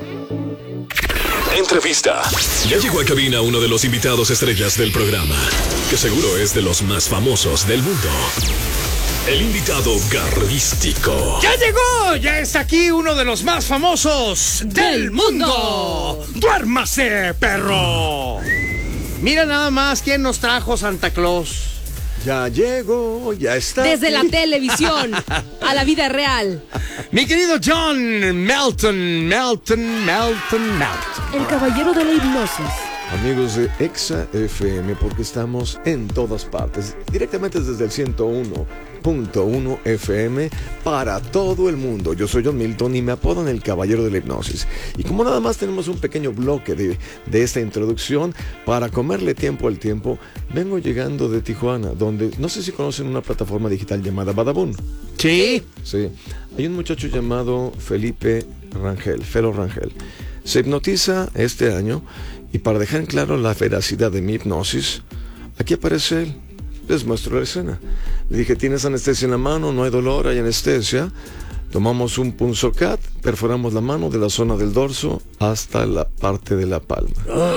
Entrevista. Ya llegó a cabina uno de los invitados estrellas del programa, que seguro es de los más famosos del mundo. El invitado garrístico. ¡Ya llegó! ¡Ya está aquí uno de los más famosos del mundo! ¡Duérmase, perro! Mira nada más quién nos trajo Santa Claus. Ya llegó, ya está. Desde la televisión a la vida real. Mi querido John Melton. El caballero de la hipnosis. Amigos de Exa FM, porque estamos en todas partes, directamente desde el 101.1 FM para todo el mundo. Yo soy John Milton y me apodan el caballero de la hipnosis. Y como nada más tenemos un pequeño bloque de esta introducción, para comerle tiempo al tiempo, vengo llegando de Tijuana, donde no sé si conocen una plataforma digital llamada Badabun. Sí. Sí, hay un muchacho llamado Felipe Rangel, Felo Rangel. Se hipnotiza este año. Y para dejar en claro la veracidad de mi hipnosis, aquí aparece él. Les muestro la escena. Le dije, ¿tienes anestesia en la mano? No hay dolor, hay anestesia. Tomamos un punzocat, perforamos la mano de la zona del dorso hasta la parte de la palma.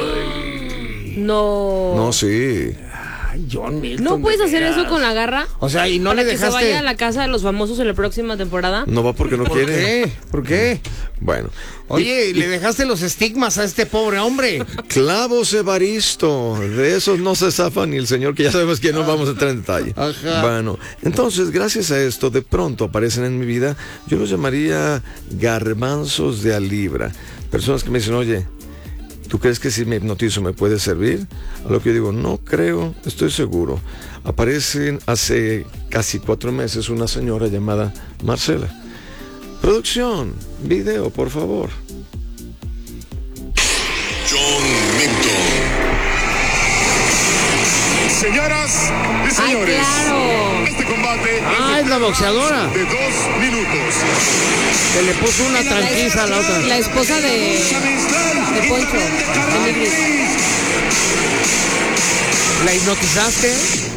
No. No, sí. Ay, John Milton. ¿No puedes hacer eso con la garra? O sea, y no ¿Para le que dejaste. se vaya a la casa de los famosos en la próxima temporada? No va porque no ¿Por quiere. qué? ¿Por qué? Bueno. Oye, le dejaste los estigmas a este pobre hombre. Clavos Evaristo, de esos no se zafa ni el señor, que ya sabemos que no vamos a entrar en detalle. Ajá. Bueno, entonces gracias a esto de pronto aparecen en mi vida, yo los llamaría garbanzos de a libra. Personas que me dicen, oye, ¿tú crees que si me hipnotizo me puede servir? A lo que yo digo, no creo, estoy seguro. Aparecen hace casi 4 meses una señora llamada Marcela. Producción, video, por favor. John Milton. Señoras y señores, ¡Ay, claro! este combate Es la boxeadora. de 2 minutos. Que le puso una tranquiza a la otra. La esposa de Poncho, de Nigris. ¿La hipnotizaste?